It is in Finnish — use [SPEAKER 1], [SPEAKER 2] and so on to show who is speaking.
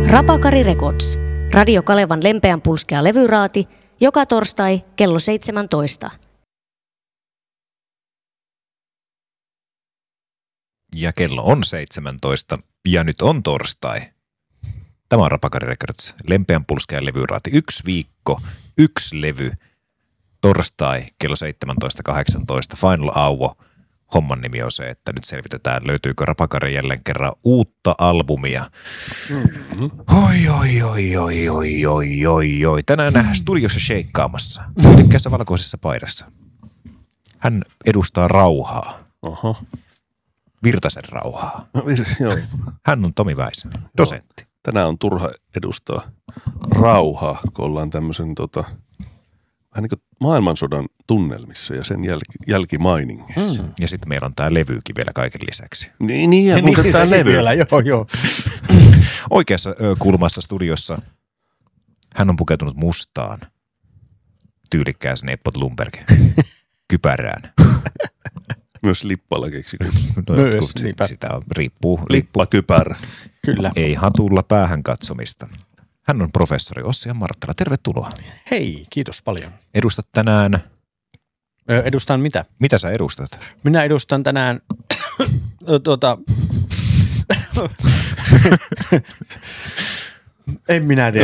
[SPEAKER 1] Rapakari Records. Radio Kalevan lempeän pulskea levyraati. Joka torstai kello 17.
[SPEAKER 2] Ja kello on 17 ja nyt on torstai. Tämä on Rapakari Records, lempeän pulskea levyraati. 1 viikko, 1 levy. Torstai kello 17.18. Final Hour. Homman nimi on se, että nyt selvitetään, löytyykö Rapakari jälleen kerran uutta albumia. Oi. Tänään studiossa sheikkaamassa. Pitkässä valkoisessa paidassa. Hän edustaa rauhaa.
[SPEAKER 3] Oho.
[SPEAKER 2] Virtasen rauhaa.
[SPEAKER 3] Joo.
[SPEAKER 2] Hän on Tomi Väisänen, dosentti.
[SPEAKER 3] Tänään on turha edustaa rauhaa, kun ollaan tämmöisen vähän niin kuin maailmansodan tunnelmissa ja sen jälkimainingeissa.
[SPEAKER 2] Ja sitten meillä on tää levyykin vielä kaiken lisäksi.
[SPEAKER 3] Niin ja muuten tää levy.
[SPEAKER 4] Vielä, joo.
[SPEAKER 2] Oikeassa kulmassa studiossa hän on pukeutunut mustaan, tyylikkääseen Eppo Lumberg kypärään.
[SPEAKER 3] Myös lippalla keksi.
[SPEAKER 2] Sitä on, riippuu.
[SPEAKER 3] Lippakypärä.
[SPEAKER 4] Kyllä.
[SPEAKER 2] Ei hatulla päähän katsomista. Hän on professori Ossi Marttala. Tervetuloa.
[SPEAKER 4] Hei, kiitos paljon.
[SPEAKER 2] Edustat tänään...
[SPEAKER 4] Edustan mitä?
[SPEAKER 2] Mitä sä edustat?
[SPEAKER 4] Minä edustan tänään en minä tiedä.